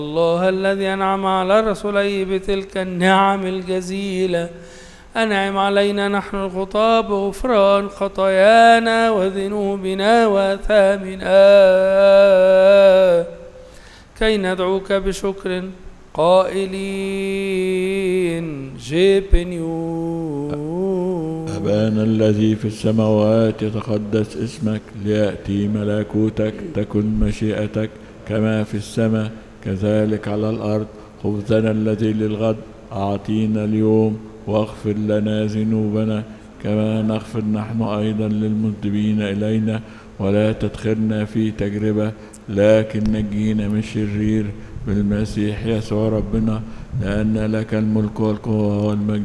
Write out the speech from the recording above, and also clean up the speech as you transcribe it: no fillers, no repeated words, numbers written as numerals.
الله الذي أنعم على رسوله بتلك النعم الجزيلة أنعم علينا نحن الخطاة بغفران خطايانا وذنوبنا وآثامنا كي ندعوك بشكر قائلين جيبنيو. أبانا الذي في السماوات يتقدس اسمك، ليأتي ملكوتك، تكن مشيئتك كما في السماء كذلك على الأرض. خبزنا الذي للغد أعطينا اليوم، واغفر لنا ذنوبنا كما نغفر نحن أيضا للمذنبين إلينا، ولا تدخلنا في تجربة لكن نجينا من الشرير، بالمسيح يسوع ربنا، لأن لك الملك والقوة والمجد